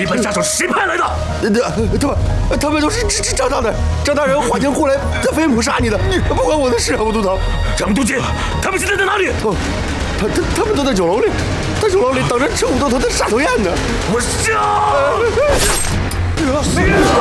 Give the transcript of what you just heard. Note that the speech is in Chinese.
这班杀手是谁派来的？ 他们都是张大人，张大人花钱雇来在飞母杀你的，不关我的事啊，吴督头。 张督监，他们现在在哪里？ 他们都在酒楼里，在酒楼里等着吃吴督头的杀头宴呢。 我杀！